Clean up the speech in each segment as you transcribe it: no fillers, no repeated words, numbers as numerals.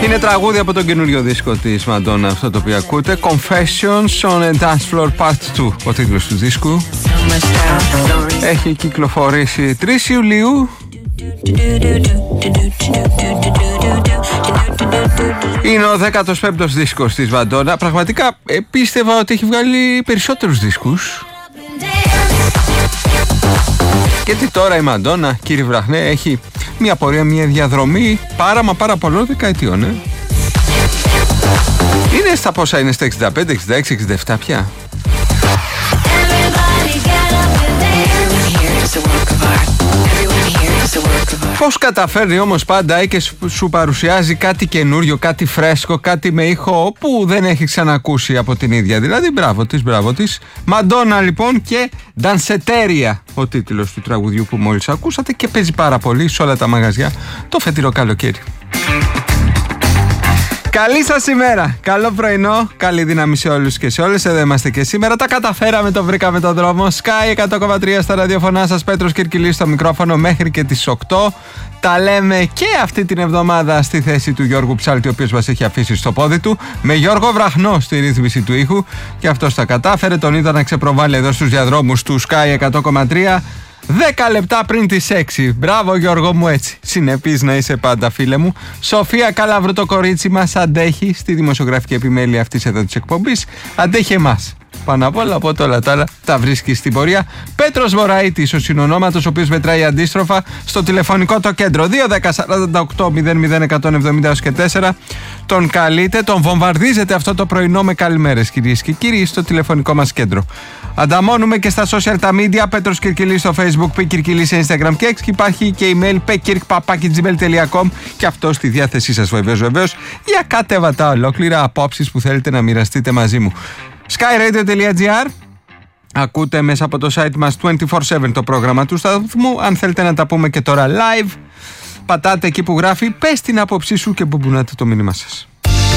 Είναι τραγούδι από τον καινούριο δίσκο της Μαντόνα αυτό το οποίο ακούτε. Confessions on a Dance Floor Part 2, ο τίτλος του δίσκου. Έχει κυκλοφορήσει 3 Ιουλίου. Είναι ο 15ος δίσκος της Μαντόνα. Πραγματικά πίστευα ότι έχει βγάλει περισσότερους δίσκους. Γιατί τώρα η Μαντόνα, κύριε Βραχνέ, έχει μια πορεία, μια διαδρομή πάρα πολλών δεκαετιών. Είναι στα πόσα είναι, στα 65, 66, 67 πια. Πώς καταφέρνει όμως πάντα και σου παρουσιάζει κάτι καινούριο, κάτι φρέσκο, κάτι με ήχο που δεν έχει ξανακούσει από την ίδια. Δηλαδή μπράβο της. Μαντόνα λοιπόν και Ντανσετέρια, ο τίτλος του τραγουδιού που μόλις ακούσατε και παίζει πάρα πολύ σε όλα τα μαγαζιά το φετινό καλοκαίρι. Καλή σας ημέρα, καλό πρωινό, καλή δύναμη σε όλους και σε όλες. Εδώ είμαστε και σήμερα, τα καταφέραμε, το βρήκαμε τον δρόμο. Sky 100,3 στα ραδιοφωνά σας, Πέτρος Κυρκυλής στο μικρόφωνο μέχρι και τις 8. Τα λέμε και αυτή την εβδομάδα στη θέση του Γιώργου Ψάλτη, ο οποίος μας έχει αφήσει στο πόδι του, με Γιώργο Βραχνό στη ρύθμιση του ήχου. Και αυτός τα κατάφερε, τον είδα να ξεπροβάλλει εδώ στους διαδρόμους του Sky 100,3. 10 λεπτά πριν τις 6. Μπράβο Γιώργο μου, έτσι. Συνεπής να είσαι πάντα, φίλε μου. Σοφία Καλαβρού, το κορίτσι μας, αντέχει στη δημοσιογραφική επιμέλεια αυτής εδώ της εκπομπής. Αντέχει εμάς. Πάνω απ' όλα, από όλα τα άλλα, τα βρίσκει στην πορεία. Πέτρος Βορραίτης, ο συνονόματος, ο οποίος μετράει αντίστροφα στο τηλεφωνικό το κέντρο 2-10-48-00-170-4. Τον καλείτε, τον βομβαρδίζετε αυτό το πρωινό με καλημέρες, κυρίες και κύριοι, στο τηλεφωνικό μας κέντρο. Ανταμώνουμε και στα social τα media. Πέτρος Κυρκυλής στο Facebook, Πικυρκυλής σε Instagram και X. Υπάρχει και email pekirk@gmail.com και αυτό στη διάθεσή σας βεβαίως για κατέβατα ολόκληρα απόψεις που θέλετε να μοιραστείτε μαζί μου. Skyradio.gr. Ακούτε μέσα από το site μας 24/7 το πρόγραμμα του σταθμού. Αν θέλετε να τα πούμε και τώρα live, πατάτε εκεί που γράφει πες την άποψή σου και μπουμπουνάτε το μήνυμα σας.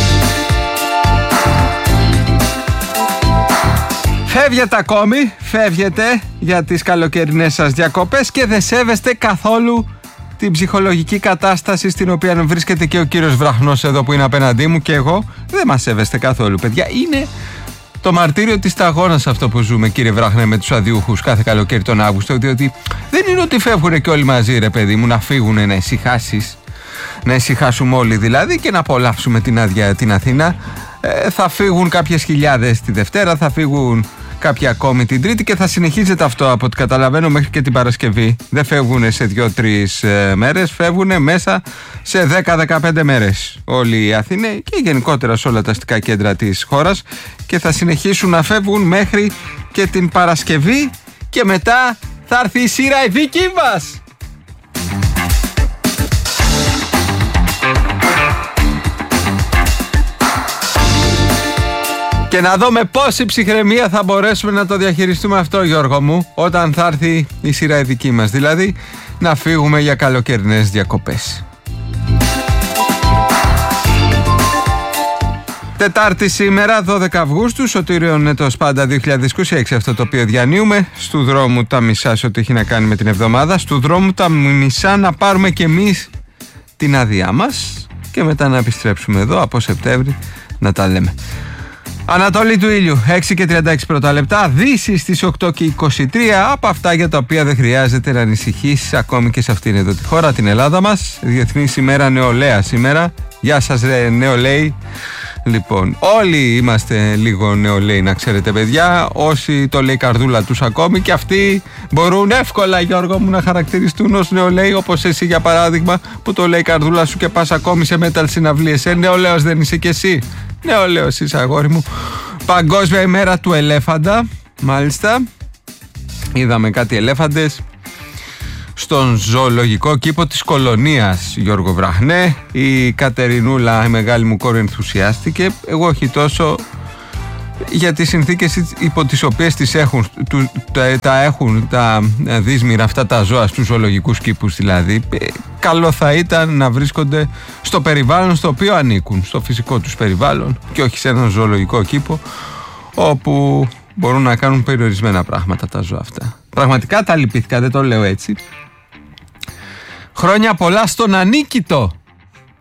Φεύγετε για τις καλοκαιρινές σας διακοπές και δεν σέβεστε καθόλου την ψυχολογική κατάσταση στην οποία βρίσκεται και ο κύριος Βραχνός εδώ που είναι απέναντί μου και εγώ. Δεν μας σέβεστε καθόλου, παιδιά. Είναι το μαρτύριο της σταγόνας αυτό που ζούμε, κύριε Βραχνέ, με τους αδιούχους κάθε καλοκαίρι τον Αύγουστο. Διότι δεν είναι ότι φεύγουν και όλοι μαζί, ρε παιδί μου, να φύγουν, να ησυχάσεις. Να ησυχάσουμε όλοι δηλαδή και να απολαύσουμε την άδεια την Αθήνα. Θα φύγουν κάποιες χιλιάδες τη Δευτέρα, θα φύγουν κάποια ακόμη την Τρίτη και θα συνεχίζεται αυτό από ό,τι καταλαβαίνω μέχρι και την Παρασκευή. Δεν φεύγουν σε 2-3 μέρες, φεύγουν μέσα σε 10-15 μέρες όλοι οι Αθηναίοι και γενικότερα σε όλα τα αστικά κέντρα της χώρας και θα συνεχίσουν να φεύγουν μέχρι και την Παρασκευή και μετά θα έρθει η σειρά η δική μας. Και να δούμε πόση ψυχραιμία θα μπορέσουμε να το διαχειριστούμε αυτό, Γιώργο μου, όταν θα έρθει η σειρά η δική μας. Δηλαδή, να φύγουμε για καλοκαιρινές διακοπές. Τετάρτη σήμερα, 12 Αυγούστου, Σωτήριον έτος πάντα 2026, αυτό το οποίο διανύουμε. Στου δρόμου τα μισά σε ό,τι έχει να κάνει με την εβδομάδα. Στου δρόμου τα μισά να πάρουμε κι εμείς την άδειά μας και μετά να επιστρέψουμε εδώ από Σεπτέμβρη να τα λέμε. Ανατολή του ήλιου, 6 και 36 πρώτα λεπτά. Δύση στις 8 και 23. Από αυτά για τα οποία δεν χρειάζεται να ανησυχείς ακόμη και σε αυτήν εδώ τη χώρα, την Ελλάδα μας. Διεθνής ημέρα νεολαία σήμερα. Γεια σας, νεολαίοι. Λοιπόν, όλοι είμαστε λίγο νεολαίοι, να ξέρετε, παιδιά. Όσοι το λέει η καρδούλα τους ακόμη και αυτοί μπορούν εύκολα, Γιώργο μου, να χαρακτηριστούν ως νεολαίοι, όπως εσύ για παράδειγμα που το λέει η καρδούλα σου και πας ακόμη σε metal συναυλίες. Νεολαίος δεν είσαι κι εσύ? Νεολαίος είσαι, αγόρι μου. Παγκόσμια ημέρα του ελέφαντα, μάλιστα. Είδαμε κάτι ελέφαντες στον ζωολογικό κήπο της Κολονίας, Γιώργο Βραχνέ. Η Κατερινούλα, η μεγάλη μου κόρη, ενθουσιάστηκε. Εγώ όχι τόσο, για τις συνθήκες υπό τις οποίες τα έχουν τα δύσμυρα αυτά τα ζώα στους ζωολογικούς κήπους δηλαδή. Καλό θα ήταν να βρίσκονται στο περιβάλλον στο οποίο ανήκουν, στο φυσικό τους περιβάλλον και όχι σε έναν ζωολογικό κήπο όπου μπορούν να κάνουν περιορισμένα πράγματα τα ζώα αυτά. Πραγματικά τα λυπήθηκα, δεν το λέω έτσι. Χρόνια πολλά στον Ανίκητο.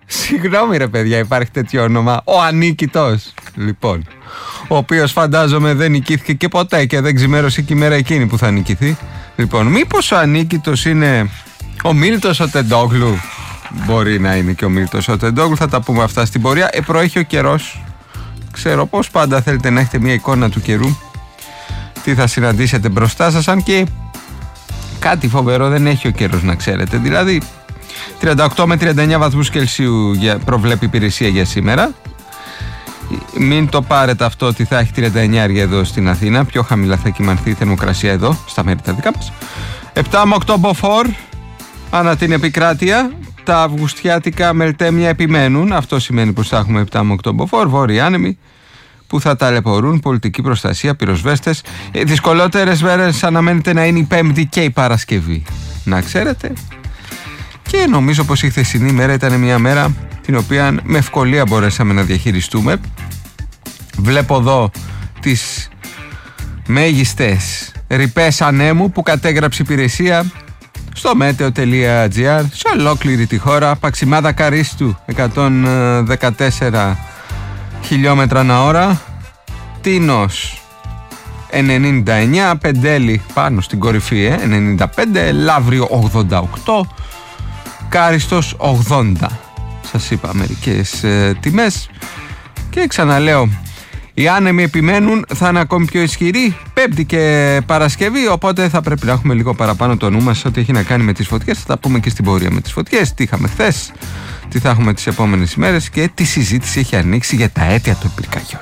Συγγνώμη ρε παιδιά, υπάρχει τέτοιο όνομα? Ο ανίκητος, λοιπόν, ο οποίος φαντάζομαι δεν νικήθηκε και ποτέ και δεν ξημέρωσε και η μέρα εκείνη που θα νικηθεί. Λοιπόν, μήπως ο ανίκητος είναι ο Μίλτος ο Τεντόγλου? Μπορεί να είναι και ο Μίλτος ο Τεντόγλου, θα τα πούμε αυτά στην πορεία. Προέχει ο καιρός. Ξέρω πως πάντα θέλετε να έχετε μια εικόνα του καιρού, τι θα συναντήσετε μπροστά σας, αν και κάτι φοβερό δεν έχει ο καιρός, να ξέρετε. Δηλαδή 38 με 39 βαθμούς Κελσίου προβλέπει η υπηρεσία για σήμερα. Μην το πάρετε αυτό ότι θα έχει 39 εδώ στην Αθήνα. Πιο χαμηλά θα κυμανθεί η θερμοκρασία εδώ, στα μέρη τα δικά μας. 7 με 8 μποφόρ ανά την επικράτεια. Τα αυγουστιάτικα μελτέμια επιμένουν. Αυτό σημαίνει πως θα έχουμε 7 με 8 μποφόρ. Βόρειοι άνεμοι που θα ταλαιπωρούν, πολιτική προστασία, πυροσβέστες. Δυσκολότερες μέρες αναμένεται να είναι η Πέμπτη και η Παρασκευή, να ξέρετε. Και νομίζω πως η χθεσινή μέρα ήταν μια μέρα την οποία με ευκολία μπορέσαμε να διαχειριστούμε. Βλέπω εδώ τις μέγιστες ρηπές ανέμου που κατέγραψε η υπηρεσία στο meteo.gr σε ολόκληρη τη χώρα. Παξιμάδα Καρίστου 114 χιλιόμετρα ανά ώρα, Τίνος 99, Πεντέλη πάνω στην κορυφή 95, Λαύριο 88, Κάριστος 80. Σας είπα μερικές τιμές και ξαναλέω, οι άνεμοι επιμένουν, θα είναι ακόμη πιο ισχυροί Πέμπτη και Παρασκευή, οπότε θα πρέπει να έχουμε λίγο παραπάνω το νου μας ό,τι έχει να κάνει με τις φωτιές. Θα τα πούμε και στην πορεία με τις φωτιές, τι είχαμε χθες, τι θα έχουμε τις επόμενες ημέρες και τι συζήτηση έχει ανοίξει για τα αίτια των πυρκαγιών.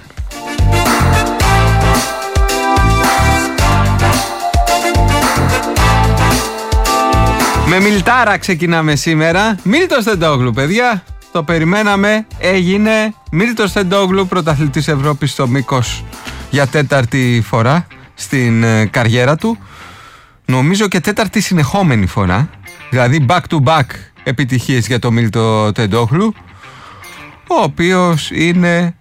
Με Μιλτάρα ξεκινάμε σήμερα. Μίλτος Τεντόγλου, παιδιά. Το περιμέναμε, έγινε. Μίλτος Τεντόγλου, πρωταθλητής Ευρώπης στο μήκος για τέταρτη φορά στην καριέρα του. Νομίζω και τέταρτη συνεχόμενη φορά. Δηλαδή back to back επιτυχίες για το Μίλτο Τεντόγλου, ο οποίος είναι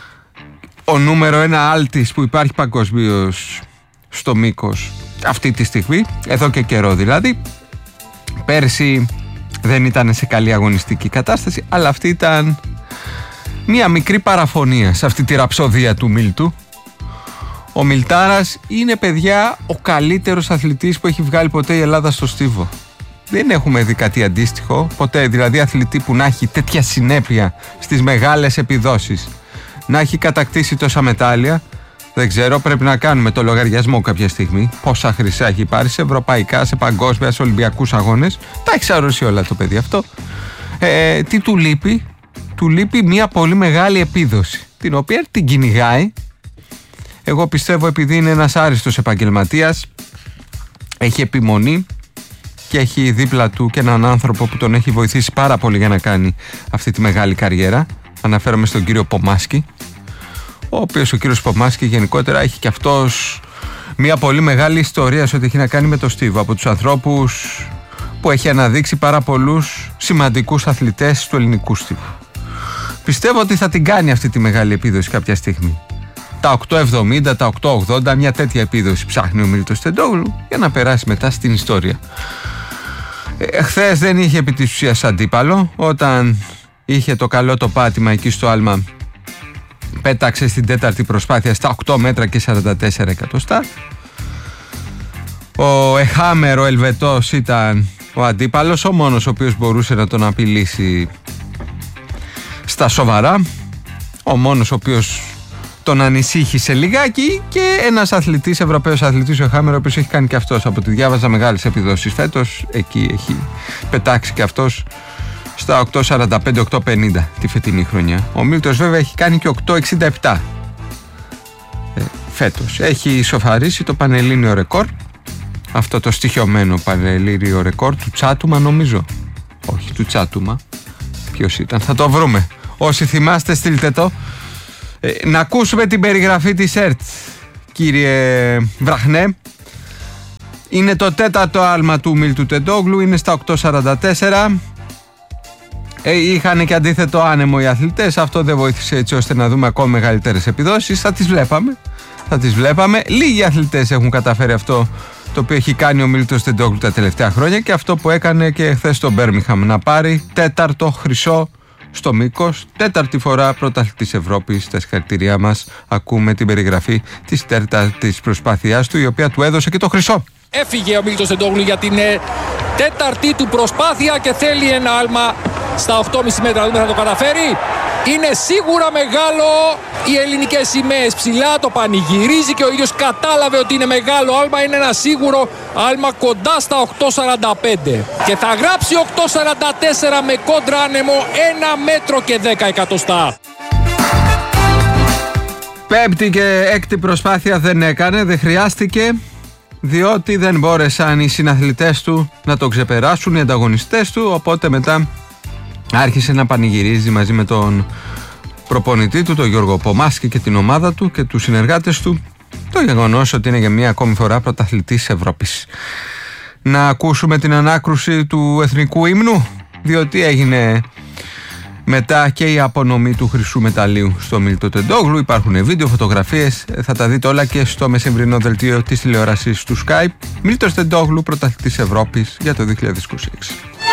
ο νούμερο ένα άλτης που υπάρχει παγκοσμίως στο μήκος αυτή τη στιγμή, εδώ και καιρό δηλαδή. Πέρσι δεν ήταν σε καλή αγωνιστική κατάσταση, αλλά αυτή ήταν μία μικρή παραφωνία σε αυτή τη ραψοδία του Μίλτου. Ο Μιλτάρας είναι, παιδιά, ο καλύτερος αθλητής που έχει βγάλει ποτέ η Ελλάδα στο στίβο. Δεν έχουμε δει κάτι αντίστοιχο ποτέ, δηλαδή αθλητή που να έχει τέτοια συνέπεια στις μεγάλες επιδόσεις, να έχει κατακτήσει τόσα μετάλλια. Δεν ξέρω, πρέπει να κάνουμε το λογαριασμό κάποια στιγμή. Πόσα χρυσά έχει πάρει σε ευρωπαϊκά, σε παγκόσμια, σε ολυμπιακούς αγώνες. Τα έχει ξαρρώσει όλα το παιδί αυτό. Τι του λείπει? Του λείπει μια πολύ μεγάλη επίδοση, την οποία την κυνηγάει. Εγώ πιστεύω επειδή είναι ένας άριστος επαγγελματίας, έχει επιμονή και έχει δίπλα του και έναν άνθρωπο που τον έχει βοηθήσει πάρα πολύ για να κάνει αυτή τη μεγάλη καριέρα. Αναφέρομαι στον κύριο Πομάσκι, ο οποίος ο κύριος Πομάσκι γενικότερα έχει και αυτός μια πολύ μεγάλη ιστορία σε ό,τι έχει να κάνει με το στίβο. Από τους ανθρώπους που έχει αναδείξει πάρα πολλούς σημαντικούς αθλητές του ελληνικού στίβου. Πιστεύω ότι θα την κάνει αυτή τη μεγάλη επίδοση κάποια στιγμή. Τα 8,70, τα 8,80, μια τέτοια επίδοση ψάχνει ο Μίλτος Τεντόγλου για να περάσει μετά στην ιστορία. Χθες δεν είχε επί της ουσίας αντίπαλο. Όταν είχε το καλό το πάτημα εκεί στο άλμα, πέταξε στην τέταρτη προσπάθεια στα 8 μέτρα και 44 εκατοστά. Ο Εχάμερ, ο Ελβετός, ήταν ο αντίπαλος, ο μόνος ο οποίος μπορούσε να τον απειλήσει στα σοβαρά, ο μόνος ο οποίος τον ανησύχησε λιγάκι, και ένας αθλητής, Ευρωπαίος αθλητής, ο Εχάμερ, ο οποίος έχει κάνει και αυτός, από ό,τι διάβαζα, μεγάλες επιδόσεις φέτος. Εκεί έχει πετάξει και αυτός στα 8,45-8,50 τη φετινή χρονιά. Ο Μίλτος βέβαια έχει κάνει και 8,67 φέτος. Έχει ισοφαρίσει το πανελλήνιο ρεκόρ, αυτό το στοιχειωμένο πανελλήνιο ρεκόρ του Τσάτουμα, νομίζω. Όχι, του Τσάτουμα. Ποιος ήταν? Θα το βρούμε. Όσοι θυμάστε, στείλτε το. Να ακούσουμε την περιγραφή της ΕΡΤ, κύριε Βραχνέ. Είναι το τέταρτο άλμα του Μίλτου Τεντόγλου, είναι στα 8,44. Είχαν και αντίθετο άνεμο οι αθλητές. Αυτό δεν βοήθησε έτσι ώστε να δούμε ακόμα μεγαλύτερες επιδόσεις. Θα τις βλέπαμε. Λίγοι αθλητές έχουν καταφέρει αυτό το οποίο έχει κάνει ο Μίλτος Τεντόγλου τα τελευταία χρόνια, και αυτό που έκανε και χθες στο Μπέρμιγχαμ, να πάρει τέταρτο χρυσό στο μήκος, 4η φορά πρωταθλητής Ευρώπης. Στα συγχαρητήριά μας, ακούμε την περιγραφή της τέταρτης προσπάθειάς του, η οποία του έδωσε και το χρυσό. Έφυγε ο Μίλτος Τεντόγλου για την τέταρτη του προσπάθεια και θέλει ένα άλμα στα 8,5 μέτρα. Δούμε θα το καταφέρει. Είναι σίγουρα μεγάλο. Οι ελληνικές σημαίες ψηλά, το πανηγυρίζει και ο ίδιος κατάλαβε ότι είναι μεγάλο άλμα. Είναι ένα σίγουρο άλμα κοντά στα 8,45. Και θα γράψει 8,44 με κόντρα άνεμο 1 μέτρο και 10 εκατοστά. Πέμπτη και έκτη προσπάθεια δεν έκανε, δεν χρειάστηκε, διότι δεν μπόρεσαν οι συναθλητές του να το ξεπεράσουν, οι ανταγωνιστές του, οπότε μετά άρχισε να πανηγυρίζει μαζί με τον προπονητή του, τον Γιώργο Πομάσκη, και την ομάδα του και τους συνεργάτες του το γεγονός ότι είναι για μία ακόμη φορά πρωταθλητής Ευρώπης. Να ακούσουμε την ανάκρουση του εθνικού ύμνου, διότι έγινε μετά και η απονομή του χρυσού μεταλλίου στο Μίλτο Τεντόγλου. Υπάρχουν βίντεο, φωτογραφίες, θα τα δείτε όλα και στο μεσημβρινό δελτίο της τηλεόρασης του Skype. Μίλτος Τεντόγλου, πρωταθλητής Ευρώπης για το 2026.